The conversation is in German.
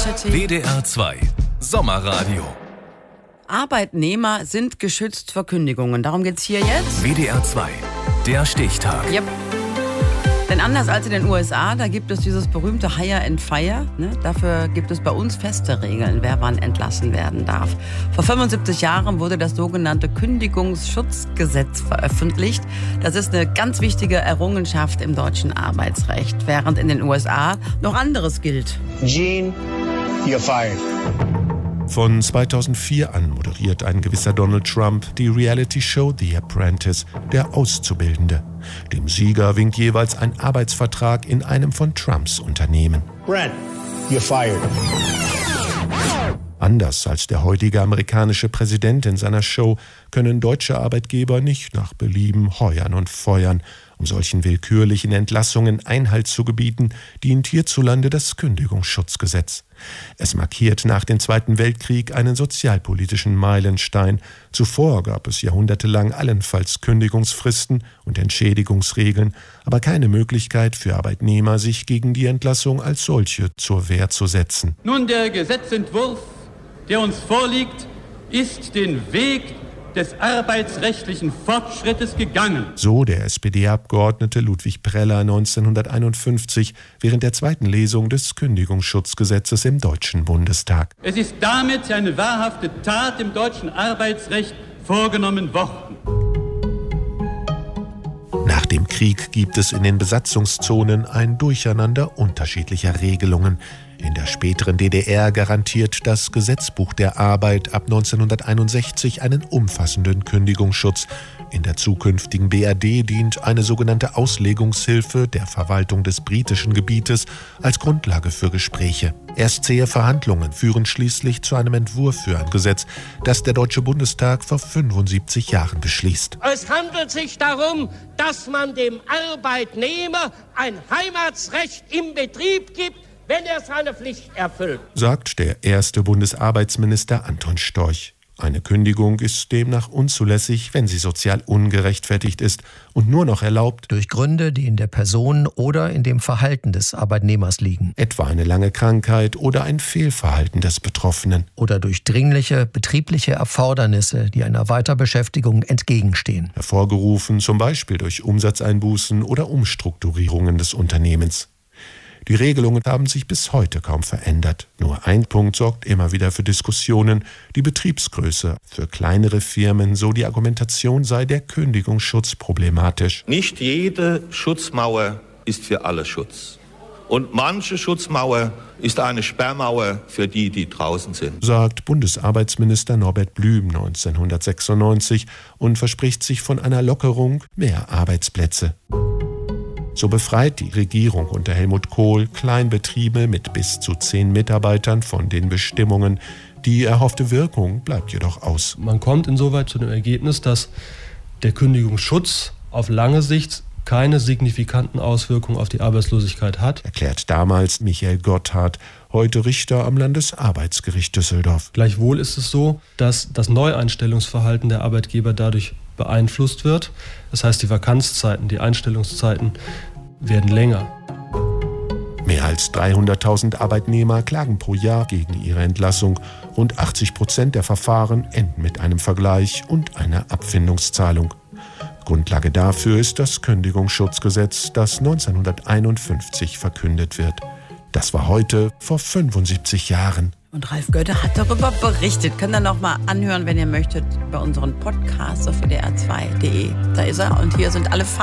WDR 2 Sommerradio. Arbeitnehmer sind geschützt vor Kündigungen. Darum geht's hier jetzt. WDR 2, der Stichtag. Yep. Denn anders als in den USA, da gibt es dieses berühmte Hire and Fire. Dafür gibt es bei uns feste Regeln, wer wann entlassen werden darf. Vor 75 Jahren wurde das sogenannte Kündigungsschutzgesetz veröffentlicht. Das ist eine ganz wichtige Errungenschaft im deutschen Arbeitsrecht, während in den USA noch anderes gilt. Gene, you're fired. Von 2004 an moderiert ein gewisser Donald Trump die Reality-Show The Apprentice, der Auszubildende. Dem Sieger winkt jeweils ein Arbeitsvertrag in einem von Trumps Unternehmen. Brent, you're fired. Anders als der heutige amerikanische Präsident in seiner Show können deutsche Arbeitgeber nicht nach Belieben heuern und feuern. Um solchen willkürlichen Entlassungen Einhalt zu gebieten, dient hierzulande das Kündigungsschutzgesetz. Es markiert nach dem Zweiten Weltkrieg einen sozialpolitischen Meilenstein. Zuvor gab es jahrhundertelang allenfalls Kündigungsfristen und Entschädigungsregeln, aber keine Möglichkeit für Arbeitnehmer, sich gegen die Entlassung als solche zur Wehr zu setzen. Nun, der Gesetzentwurf, der uns vorliegt, ist den Weg des arbeitsrechtlichen Fortschrittes gegangen. So der SPD-Abgeordnete Ludwig Preller 1951 während der zweiten Lesung des Kündigungsschutzgesetzes im Deutschen Bundestag. Es ist damit eine wahrhafte Tat im deutschen Arbeitsrecht vorgenommen worden. Nach dem Krieg gibt es in den Besatzungszonen ein Durcheinander unterschiedlicher Regelungen. In der späteren DDR garantiert das Gesetzbuch der Arbeit ab 1961 einen umfassenden Kündigungsschutz. In der zukünftigen BRD dient eine sogenannte Auslegungshilfe der Verwaltung des britischen Gebietes als Grundlage für Gespräche. Erst zähe Verhandlungen führen schließlich zu einem Entwurf für ein Gesetz, das der Deutsche Bundestag vor 75 Jahren beschließt. Es handelt sich darum, dass man dem Arbeitnehmer ein Heimatsrecht im Betrieb gibt, wenn er seine Pflicht erfüllt, sagt der erste Bundesarbeitsminister Anton Storch. Eine Kündigung ist demnach unzulässig, wenn sie sozial ungerechtfertigt ist und nur noch erlaubt durch Gründe, die in der Person oder in dem Verhalten des Arbeitnehmers liegen. Etwa eine lange Krankheit oder ein Fehlverhalten des Betroffenen. Oder durch dringliche betriebliche Erfordernisse, die einer Weiterbeschäftigung entgegenstehen. Hervorgerufen zum Beispiel durch Umsatzeinbußen oder Umstrukturierungen des Unternehmens. Die Regelungen haben sich bis heute kaum verändert. Nur ein Punkt sorgt immer wieder für Diskussionen: die Betriebsgröße. Für kleinere Firmen, so die Argumentation, sei der Kündigungsschutz problematisch. Nicht jede Schutzmauer ist für alle Schutz. Und manche Schutzmauer ist eine Sperrmauer für die, die draußen sind, sagt Bundesarbeitsminister Norbert Blüm 1996 und verspricht sich von einer Lockerung mehr Arbeitsplätze. So befreit die Regierung unter Helmut Kohl Kleinbetriebe mit bis zu 10 Mitarbeitern von den Bestimmungen. Die erhoffte Wirkung bleibt jedoch aus. Man kommt insoweit zu dem Ergebnis, dass der Kündigungsschutz auf lange Sicht keine signifikanten Auswirkungen auf die Arbeitslosigkeit hat, erklärt damals Michael Gotthard, heute Richter am Landesarbeitsgericht Düsseldorf. Gleichwohl ist es so, dass das Neueinstellungsverhalten der Arbeitgeber dadurch beeinflusst wird. Das heißt, die Vakanzzeiten, die Einstellungszeiten werden länger. Mehr als 300.000 Arbeitnehmer klagen pro Jahr gegen ihre Entlassung. Rund 80% der Verfahren enden mit einem Vergleich und einer Abfindungszahlung. Grundlage dafür ist das Kündigungsschutzgesetz, das 1951 verkündet wird. Das war heute vor 75 Jahren. Und Ralf Götte hat darüber berichtet. Könnt ihr noch mal anhören, wenn ihr möchtet, bei unseren Podcasts auf wdr2.de. Da ist er und hier sind alle Fakten.